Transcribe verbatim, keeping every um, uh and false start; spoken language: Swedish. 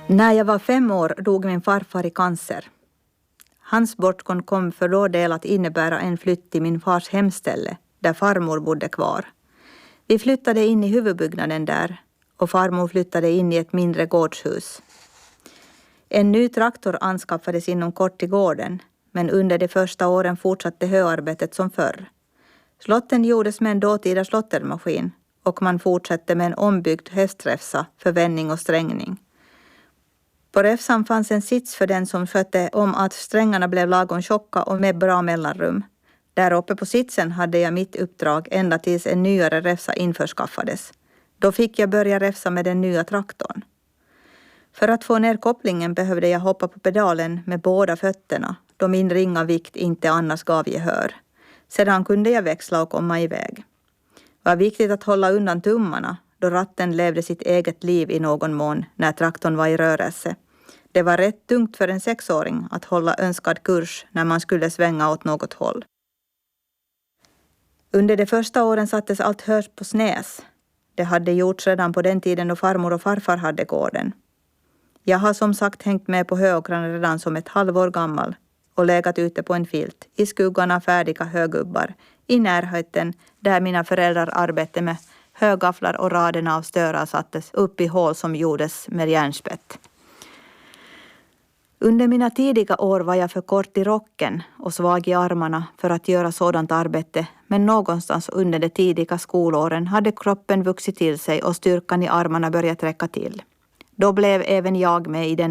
När jag var fem år dog min farfar i cancer. Hans bortgång kom för vår del att innebära en flytt till min fars hemställe, där farmor bodde kvar. Vi flyttade in i huvudbyggnaden där och farmor flyttade in i ett mindre gårdshus. En ny traktor anskaffades inom kort till gården, men under de första åren fortsatte höarbetet som förr. Slotten gjordes med en dåtida slottermaskin och man fortsatte med en ombyggd hästräfsa för vändning och strängning. På räfsan fanns en sits för den som skötte om att strängarna blev lagom tjocka och med bra mellanrum. Där uppe på sitsen hade jag mitt uppdrag ända tills en nyare räfsa införskaffades. Då fick jag börja räfsa med den nya traktorn. För att få ner kopplingen behövde jag hoppa på pedalen med båda fötterna, då min ringa vikt inte annars gav gehör. Sedan kunde jag växla och komma iväg. Det var viktigt att hålla undan tummarna, då ratten levde sitt eget liv i någon mån när traktorn var i rörelse. Det var rätt tungt för en sexåring att hålla önskad kurs när man skulle svänga åt något håll. Under de första åren sattes allt hörs på snäs. Det hade gjorts redan på den tiden då farmor och farfar hade gården. Jag har som sagt hängt med på höåkrarna redan som ett halvår gammal och legat ute på en filt i skuggan av färdiga högubbar i närheten där mina föräldrar arbetade med högafflar och raderna av störar sattes upp i hål som gjordes med järnspett. Under mina tidiga år var jag för kort i rocken och svag i armarna för att göra sådant arbete, men någonstans under de tidiga skolåren hade kroppen vuxit till sig och styrkan i armarna börjat räcka till. Då blev även jag med i den